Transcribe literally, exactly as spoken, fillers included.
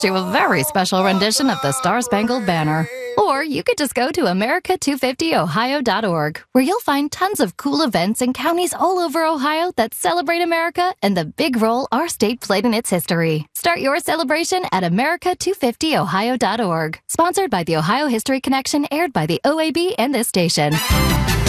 to a very special rendition of the Star-Spangled Banner. Or you could just go to America two fifty Ohio dot org, where you'll find tons of cool events in counties all over Ohio that celebrate America and the big role our state played in its history. Start your celebration at America two fifty Ohio dot org. Sponsored by the Ohio History Connection, aired by the O A B and this station.